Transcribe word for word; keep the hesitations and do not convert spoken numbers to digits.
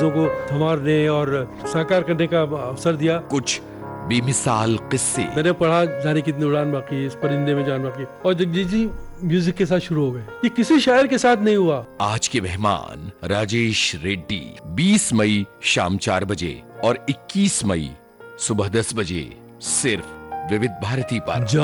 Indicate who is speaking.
Speaker 1: चीजों को संवारने और साकार करने का अवसर दिया।
Speaker 2: कुछ बेमिसाल किस्से
Speaker 1: मैंने पढ़ा जाने कितनी उड़ान बाकी, इस परिंदे में जान बाकी, और जगजीत जी म्यूजिक के साथ शुरू हो गए। ये किसी शायर के साथ नहीं हुआ।
Speaker 2: आज के मेहमान राजेश रेड्डी, बीस मई शाम चार बजे और इक्कीस मई सुबह दस बजे सिर्फ विविध भारती पर।